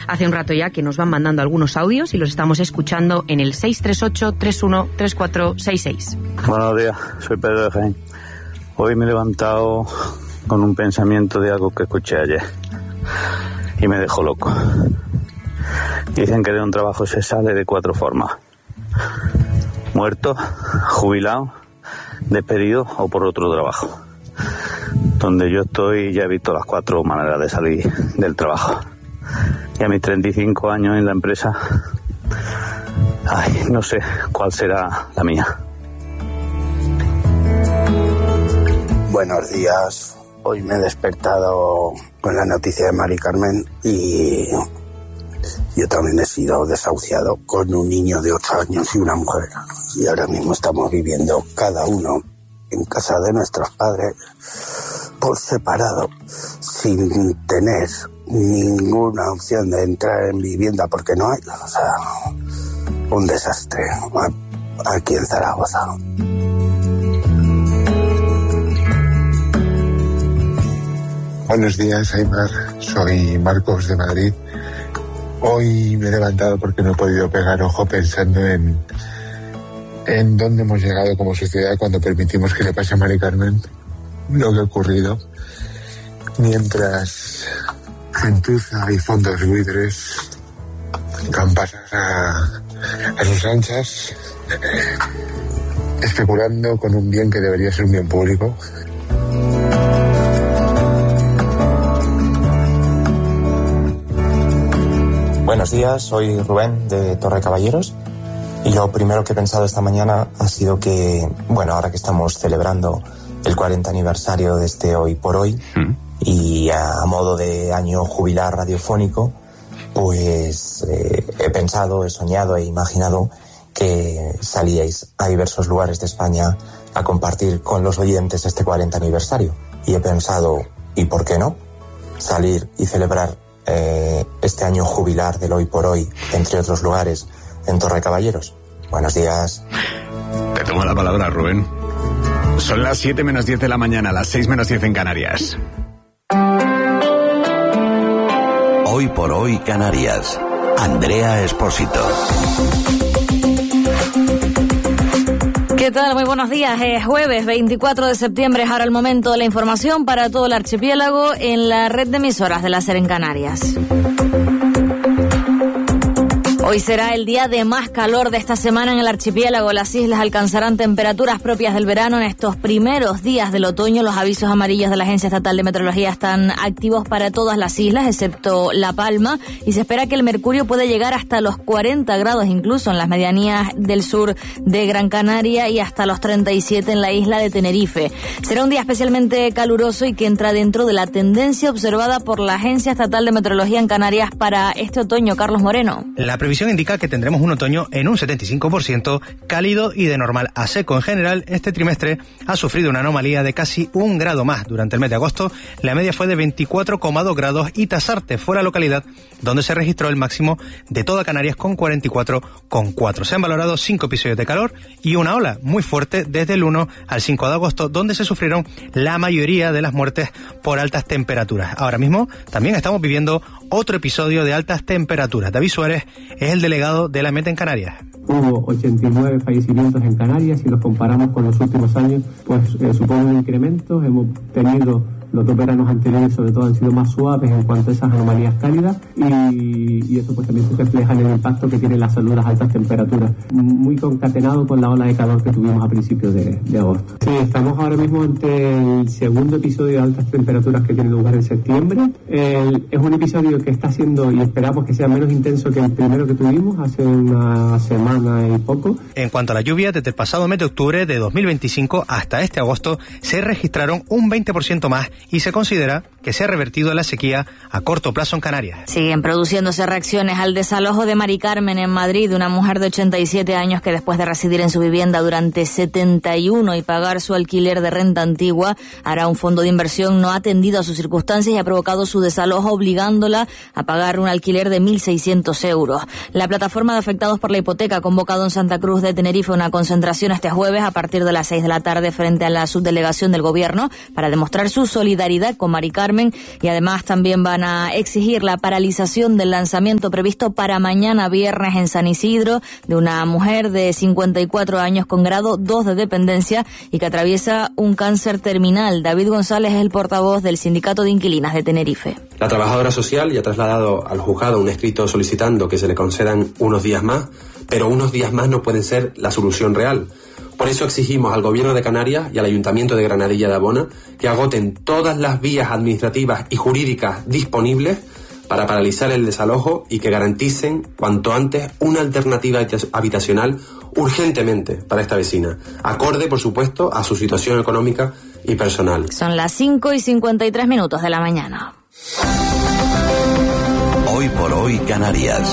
Hace un rato ya que nos van mandando algunos audios y los estamos escuchando en el 638-313466. Buenos días, soy Pedro de Jaén. Hoy me he levantado con un pensamiento de algo que escuché ayer y me dejó loco. Dicen que de un trabajo se sale de 4 formas: muerto, jubilado, despedido o por otro trabajo. Donde yo estoy ya he visto las 4 maneras de salir del trabajo. Y a mis 35 años en la empresa, no sé cuál será la mía. Buenos días. Hoy me he despertado con la noticia de Mari Carmen y yo también he sido desahuciado con un niño de 8 años y una mujer. Y ahora mismo estamos viviendo cada uno en casa de nuestros padres por separado, sin tener ninguna opción de entrar en vivienda porque no hay. O sea, un desastre aquí en Zaragoza. Buenos días, Aimar. Soy Marcos de Madrid. Hoy me he levantado porque no he podido pegar ojo pensando en dónde hemos llegado como sociedad cuando permitimos que le pase a Mari Carmen lo que ha ocurrido. Mientras gentuza y fondos buitres campanas a sus anchas, especulando con un bien que debería ser un bien público. Buenos días, soy Rubén de Torre Caballeros y lo primero que he pensado esta mañana ha sido que, bueno, ahora que estamos celebrando el 40 aniversario de este Hoy por Hoy y a modo de año jubilar radiofónico, pues he pensado, he soñado, he imaginado que salíais a diversos lugares de España a compartir con los oyentes este 40 aniversario. Y he pensado, ¿y por qué no? Salir y celebrar este año jubilar del Hoy por Hoy, entre otros lugares, en Torre Caballeros. Buenos días. Te tomo la palabra, Rubén. Son las 7 menos 10 de la mañana, las 6 menos 10 en Canarias. Hoy por Hoy Canarias. Andrea Espósito. ¿Qué tal? Muy buenos días. Es jueves 24 de septiembre. Es ahora el momento de la información para todo el archipiélago en la red de emisoras de la SER en Canarias. Hoy será el día de más calor de esta semana en el archipiélago. Las islas alcanzarán temperaturas propias del verano en estos primeros días del otoño. Los avisos amarillos de la Agencia Estatal de Meteorología están activos para todas las islas, excepto La Palma, y se espera que el mercurio puede llegar hasta los 40 grados incluso en las medianías del sur de Gran Canaria y hasta los 37 en la isla de Tenerife. Será un día especialmente caluroso y que entra dentro de la tendencia observada por la Agencia Estatal de Meteorología en Canarias para este otoño. Carlos Moreno. La previsión indica que tendremos un otoño en un 75% cálido y de normal a seco. En general, este trimestre ha sufrido una anomalía de casi 1 grado más. Durante el mes de agosto, la media fue de 24,2 grados y Tasarte fue la localidad donde se registró el máximo de toda Canarias con 44,4. Se han valorado 5 episodios de calor y una ola muy fuerte desde el 1 al 5 de agosto, donde se sufrieron la mayoría de las muertes por altas temperaturas. Ahora mismo también estamos viviendo otro episodio de altas temperaturas. David Suárez es el delegado de la Meta en Canarias. Hubo 89 fallecimientos en Canarias. Si los comparamos con los últimos años, pues supone un incremento. Hemos tenido, los 2 veranos anteriores sobre todo han sido más suaves en cuanto a esas anomalías cálidas y eso pues también se refleja en el impacto que tiene la salud las altas temperaturas, muy concatenado con la ola de calor que tuvimos a principios de agosto. Sí, estamos ahora mismo ante el segundo episodio de altas temperaturas que tiene lugar en septiembre. Es un episodio que está siendo, y esperamos que sea menos intenso que el primero que tuvimos hace una semana y poco. En cuanto a la lluvia, desde el pasado mes de octubre de 2025 hasta este agosto se registraron un 20% más y se considera que se ha revertido la sequía a corto plazo en Canarias. Siguen produciéndose reacciones al desalojo de Mari Carmen en Madrid, una mujer de 87 años que después de residir en su vivienda durante 71 y pagar su alquiler de renta antigua, hará un fondo de inversión no ha atendido a sus circunstancias y ha provocado su desalojo obligándola a pagar un alquiler de 1.600 euros. La plataforma de afectados por la hipoteca ha convocado en Santa Cruz de Tenerife una concentración este jueves a partir de las 6 de la tarde frente a la subdelegación del gobierno para demostrar su solidaridad solidaridad con Mari Carmen y además también van a exigir la paralización del lanzamiento previsto para mañana viernes en San Isidro de una mujer de 54 años con grado 2 de dependencia y que atraviesa un cáncer terminal. David González es el portavoz del Sindicato de Inquilinas de Tenerife. La trabajadora social ya ha trasladado al juzgado un escrito solicitando que se le concedan unos días más, pero unos días más no pueden ser la solución real. Por eso exigimos al Gobierno de Canarias y al Ayuntamiento de Granadilla de Abona que agoten todas las vías administrativas y jurídicas disponibles para paralizar el desalojo y que garanticen cuanto antes una alternativa habitacional urgentemente para esta vecina, acorde, por supuesto, a su situación económica y personal. Son las 5:53 de la mañana. Hoy por hoy Canarias.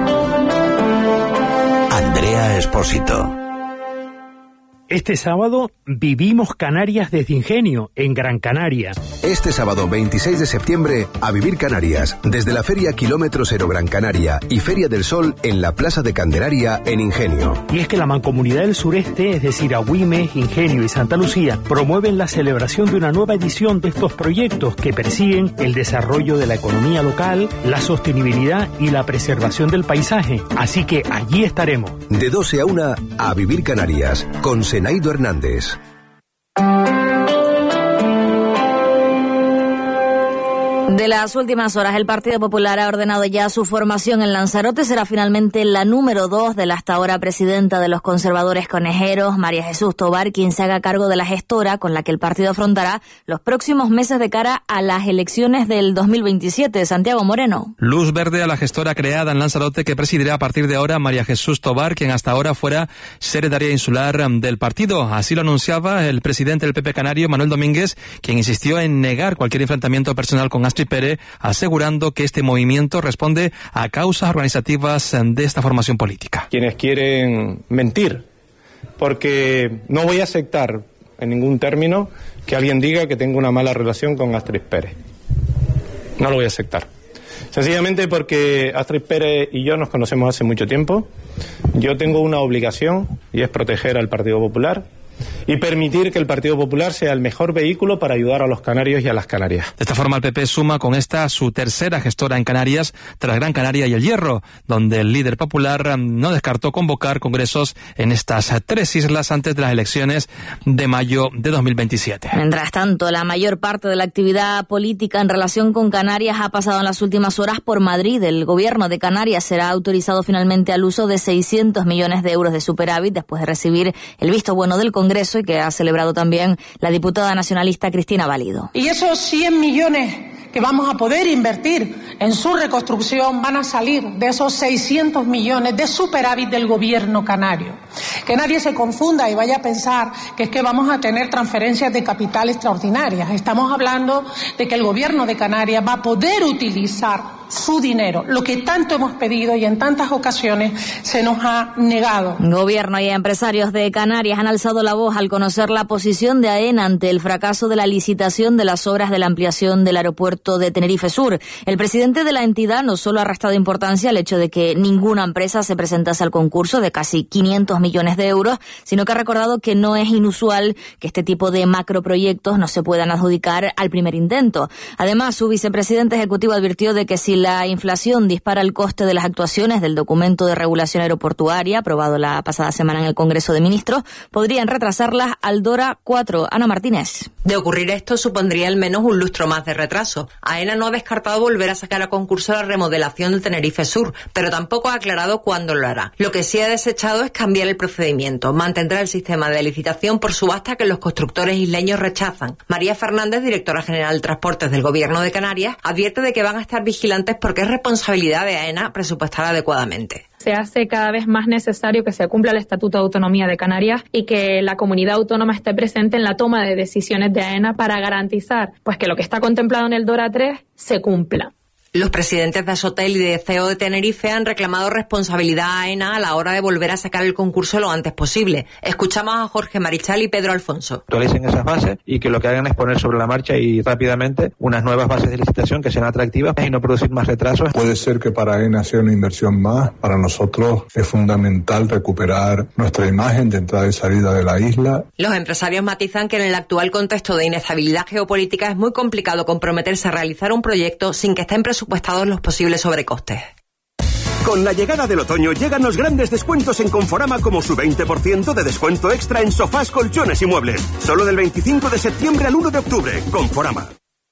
Andrea Espósito. Este sábado vivimos Canarias desde Ingenio, en Gran Canaria. Este sábado 26 de septiembre, a vivir Canarias, desde la Feria Kilómetro Cero Gran Canaria y Feria del Sol en la Plaza de Candelaria, en Ingenio. Y es que la Mancomunidad del Sureste, es decir, Agüime, Ingenio y Santa Lucía, promueven la celebración de una nueva edición de estos proyectos que persiguen el desarrollo de la economía local, la sostenibilidad y la preservación del paisaje. Así que allí estaremos. De 12 a 1, a vivir Canarias, con Senaido Hernández. De las últimas horas, el Partido Popular ha ordenado ya su formación en Lanzarote. Será finalmente la número 2 de la hasta ahora presidenta de los conservadores conejeros, María Jesús Tobar, quien se haga cargo de la gestora con la que el partido afrontará los próximos meses de cara a las elecciones del 2027. Santiago Moreno. Luz verde a la gestora creada en Lanzarote que presidirá a partir de ahora María Jesús Tobar, quien hasta ahora fuera secretaria insular del partido. Así lo anunciaba el presidente del PP canario, Manuel Domínguez, quien insistió en negar cualquier enfrentamiento personal con Astrid Pérez, asegurando que este movimiento responde a causas organizativas de esta formación política. Quienes quieren mentir, porque no voy a aceptar en ningún término que alguien diga que tengo una mala relación con Astrid Pérez. No lo voy a aceptar. Sencillamente porque Astrid Pérez y yo nos conocemos hace mucho tiempo. Yo tengo una obligación y es proteger al Partido Popular y permitir que el Partido Popular sea el mejor vehículo para ayudar a los canarios y a las Canarias. De esta forma el PP suma con esta su tercera gestora en Canarias tras Gran Canaria y El Hierro, donde el líder popular no descartó convocar congresos en estas tres islas antes de las elecciones de mayo de 2027. Mientras tanto, la mayor parte de la actividad política en relación con Canarias ha pasado en las últimas horas por Madrid. El gobierno de Canarias será autorizado finalmente al uso de 600 millones de euros de superávit después de recibir el visto bueno del Congreso y que ha celebrado también la diputada nacionalista Cristina Valido. Y esos 100 millones que vamos a poder invertir en su reconstrucción van a salir de esos 600 millones de superávit del gobierno canario. Que nadie se confunda y vaya a pensar que es que vamos a tener transferencias de capital extraordinarias. Estamos hablando de que el gobierno de Canarias va a poder utilizar su dinero, lo que tanto hemos pedido y en tantas ocasiones se nos ha negado. Gobierno y empresarios de Canarias han alzado la voz al conocer la posición de AENA ante el fracaso de la licitación de las obras de la ampliación del aeropuerto de Tenerife Sur. El presidente de la entidad no solo ha restado importancia al hecho de que ninguna empresa se presentase al concurso de casi 500 millones de euros, sino que ha recordado que no es inusual que este tipo de macroproyectos no se puedan adjudicar al primer intento. Además, su vicepresidente ejecutivo advirtió de que si la inflación dispara el coste de las actuaciones del documento de regulación aeroportuaria aprobado la pasada semana en el Congreso de Ministros, podrían retrasarlas al DORA 4. Ana Martínez. De ocurrir esto, supondría al menos un lustro más de retraso. AENA no ha descartado volver a sacar a concurso la remodelación del Tenerife Sur, pero tampoco ha aclarado cuándo lo hará. Lo que sí ha desechado es cambiar el procedimiento. Mantendrá el sistema de licitación por subasta que los constructores isleños rechazan. María Fernández, directora general de Transportes del Gobierno de Canarias, advierte de que van a estar vigilantes porque es responsabilidad de AENA presupuestar adecuadamente. Se hace cada vez más necesario que se cumpla el Estatuto de Autonomía de Canarias y que la comunidad autónoma esté presente en la toma de decisiones de AENA para garantizar pues que lo que está contemplado en el DORA 3 se cumpla. Los presidentes de Sotel y de CEO de Tenerife han reclamado responsabilidad a AENA a la hora de volver a sacar el concurso lo antes posible. Escuchamos a Jorge Marichal y Pedro Alfonso. Actualicen esas bases y que lo que hagan es poner sobre la marcha y rápidamente unas nuevas bases de licitación que sean atractivas y no producir más retrasos. Puede ser que para AENA sea una inversión más. Para nosotros es fundamental recuperar nuestra imagen de entrada y salida de la isla. Los empresarios matizan que en el actual contexto de inestabilidad geopolítica es muy complicado comprometerse a realizar un proyecto sin que estén presupuestados los posibles sobrecostes. Con la llegada del otoño llegan los grandes descuentos en Conforama, como su 20% de descuento extra en sofás, colchones y muebles. Solo del 25 de septiembre al 1 de octubre. Conforama.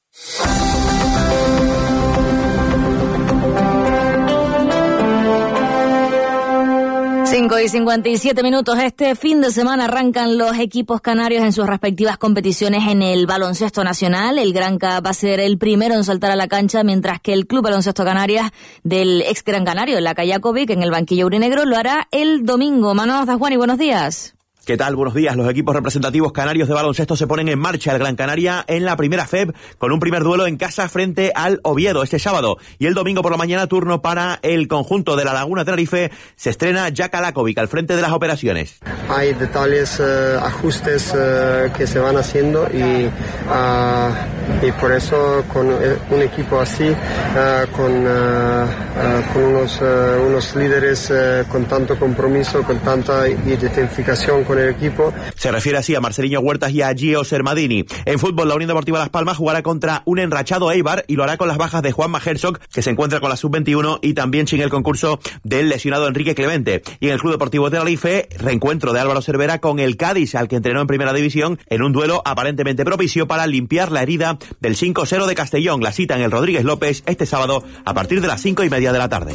Cinco y 57 minutos. Este fin de semana arrancan los equipos canarios en sus respectivas competiciones en el baloncesto nacional. El Granca va a ser el primero en saltar a la cancha, mientras que el Club Baloncesto Canarias del ex Gran Canario, la Cayacovic, en el banquillo aurinegro, lo hará el domingo. Manuel Zajuani, buenos días. ¿Qué tal? Buenos días. Los equipos representativos canarios de baloncesto se ponen en marcha. El Gran Canaria en la primera FEB con un primer duelo en casa frente al Oviedo este sábado. Y el domingo por la mañana turno para el conjunto de la Laguna Tenerife. Se estrena Jack Alakovic al frente de las operaciones. Hay detalles, ajustes que se van haciendo y por eso con un equipo así, con unos líderes con tanto compromiso, con tanta identificación con el equipo. Se refiere así a Marceliño Huertas y a Gio Sermadini. En fútbol, la Unión Deportiva Las Palmas jugará contra un enrachado Eibar y lo hará con las bajas de Juanma Herzog, que se encuentra con la sub-21, y también sin el concurso del lesionado Enrique Clemente. Y en el Club Deportivo Tenerife, reencuentro de Álvaro Cervera con el Cádiz, al que entrenó en Primera División, en un duelo aparentemente propicio para limpiar la herida del 5-0 de Castellón. La cita en el Rodríguez López este sábado a partir de las 5:30 de la tarde.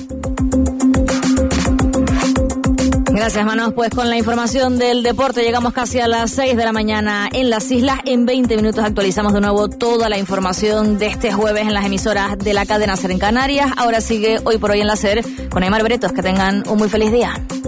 Gracias, Manos. Pues con la información del deporte llegamos casi a las 6 de la mañana en las islas. En 20 minutos actualizamos de nuevo toda la información de este jueves en las emisoras de la cadena SER en Canarias. Ahora sigue Hoy por Hoy en la SER con Aymar Bretos. Que tengan un muy feliz día.